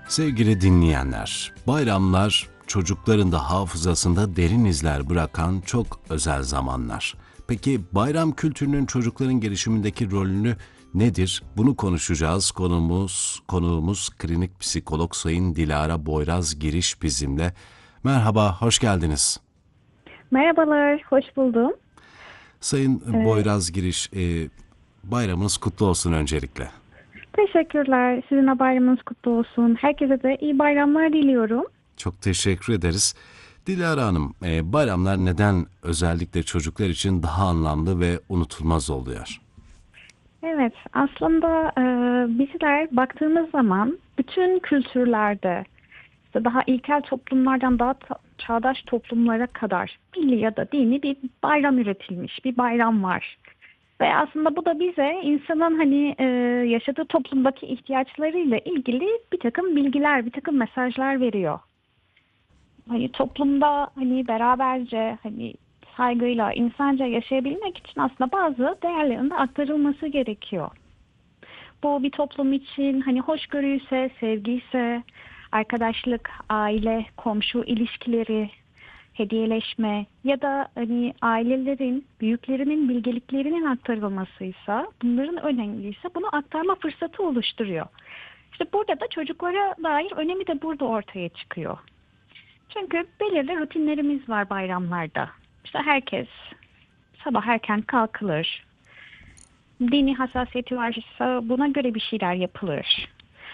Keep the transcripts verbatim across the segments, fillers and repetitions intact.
Sevgili dinleyenler, bayramlar çocukların da hafızasında derin izler bırakan çok özel zamanlar. Peki bayram kültürünün çocukların gelişimindeki rolünü nedir? Bunu konuşacağız. Konumuz, konuğumuz klinik psikolog Sayın Dilara Boyraz Giriş bizimle. Merhaba, hoş geldiniz. Merhabalar, hoş buldum. Sayın Ee, Boyraz Giriş, e, bayramınız kutlu olsun öncelikle. Teşekkürler. Sizin de bayramınız kutlu olsun. Herkese de iyi bayramlar diliyorum. Çok teşekkür ederiz. Dilara Hanım, e, bayramlar neden özellikle çocuklar için daha anlamlı ve unutulmaz oluyor? Evet, aslında e, bizler baktığımız zaman bütün kültürlerde, işte daha ilkel toplumlardan daha ta- çağdaş toplumlara kadar milli ya da dini bir bayram üretilmiş, bir bayram var. Ve aslında bu da bize insanın hani e, yaşadığı toplumdaki ihtiyaçlarıyla ilgili bir takım bilgiler, bir takım mesajlar veriyor. Hani toplumda hani beraberce hani saygıyla insanca yaşayabilmek için aslında bazı değerlerin de aktarılması gerekiyor. Bu bir toplum için hani hoşgörüyse, sevgiyse, arkadaşlık, aile, komşu ilişkileri, hediyeleşme ya da hani ailelerin, büyüklerinin bilgeliklerinin aktarılmasıysa, bunların önemliyse bunu aktarma fırsatı oluşturuyor. İşte burada da çocuklara dair önemi de burada ortaya çıkıyor. Çünkü belirli rutinlerimiz var bayramlarda. İşte herkes sabah erken kalkılır. Dini hassasiyeti varsa buna göre bir şeyler yapılır.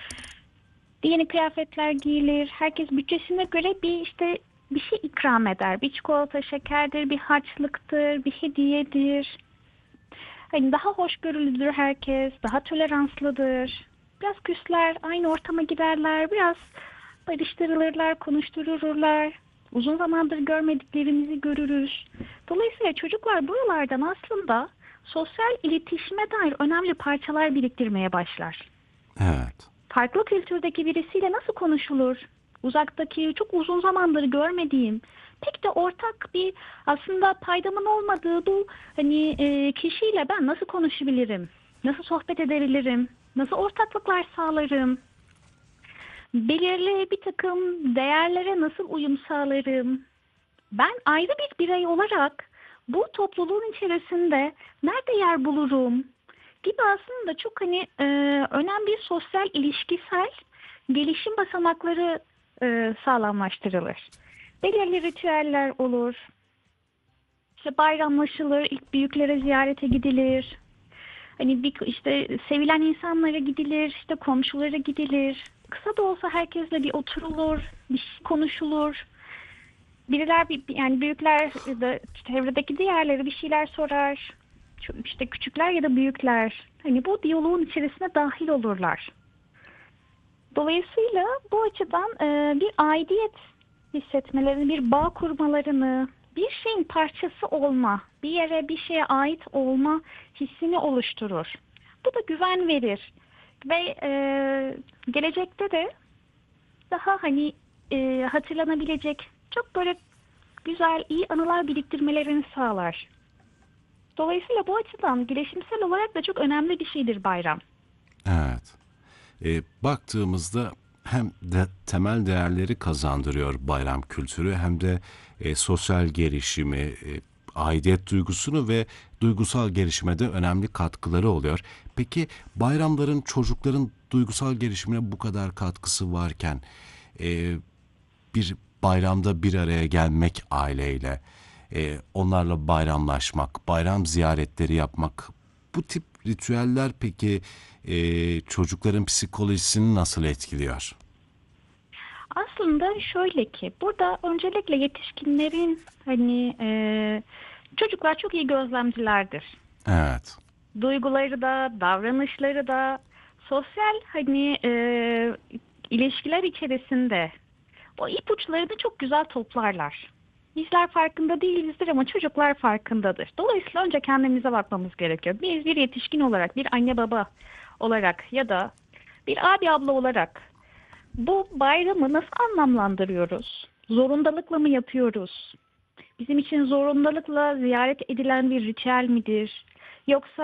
Yeni kıyafetler giyilir. Herkes bütçesine göre bir işte bir şey ikram eder. Bir çikolata, şekerdir, bir harçlıktır, bir hediyedir. Hani daha hoşgörülüdür herkes, daha toleranslıdır. Biraz küsler, aynı ortama giderler, biraz barıştırılırlar, konuştururlar. Uzun zamandır görmediklerimizi görürüz. Dolayısıyla çocuklar buralardan aslında sosyal iletişime dair önemli parçalar biriktirmeye başlar. Evet, Farklı kültürdeki birisiyle nasıl konuşulur? Uzaktaki çok uzun zamandır görmediğim, pek de ortak bir aslında paydamın olmadığı bu hani e, kişiyle ben nasıl konuşabilirim? Nasıl sohbet edebilirim? Nasıl ortaklıklar sağlarım? Belirli bir takım değerlere nasıl uyum sağlarım? Ben ayrı bir birey olarak bu topluluğun içerisinde nerede yer bulurum gibi aslında çok hani e, önemli sosyal ilişkisel gelişim basamakları e, sağlamlaştırılır. Belirli ritüeller olur. İşte bayramlaşılır, ilk büyüklere ziyarete gidilir. Hani bir işte sevilen insanlara gidilir, işte komşulara gidilir. Kısa da olsa herkesle bir oturulur, bir şey konuşulur. Biriler bir- yani büyükler de çevredeki diğerleri bir şeyler sorar. Şu- İşte küçükler ya da büyükler hani bu diyaloğun içerisine dahil olurlar. Dolayısıyla bu açıdan e, bir aidiyet hissetmelerini, bir bağ kurmalarını, bir şeyin parçası olma, bir yere, bir şeye ait olma hissini oluşturur. Bu da güven verir ve e, gelecekte de daha hani e, hatırlanabilecek çok böyle güzel, iyi anılar biriktirmelerini sağlar. Dolayısıyla bu açıdan gelişimsel olarak da çok önemli bir şeydir bayram. evet. E, baktığımızda hem de temel değerleri kazandırıyor bayram kültürü hem de e, sosyal gelişimi, e, aidiyet duygusunu ve duygusal gelişime de önemli katkıları oluyor. Peki bayramların çocukların duygusal gelişimine bu kadar katkısı varken e, bir bayramda bir araya gelmek aileyle, e, onlarla bayramlaşmak, bayram ziyaretleri yapmak, bu tip ritüeller peki e, çocukların psikolojisini nasıl etkiliyor? Aslında şöyle ki burada öncelikle yetişkinlerin hani e, çocuklar çok iyi gözlemcilerdir. Evet, Duyguları da, davranışları da sosyal hani e, ilişkiler içerisinde o ipuçlarını çok güzel toplarlar. Bizler farkında değilizdir ama çocuklar farkındadır. Dolayısıyla önce kendimize bakmamız gerekiyor. Biz bir yetişkin olarak, bir anne baba olarak ya da bir abi abla olarak bu bayramı nasıl anlamlandırıyoruz? Zorundalıkla mı yapıyoruz? Bizim için zorundalıkla ziyaret edilen bir ritüel midir? Yoksa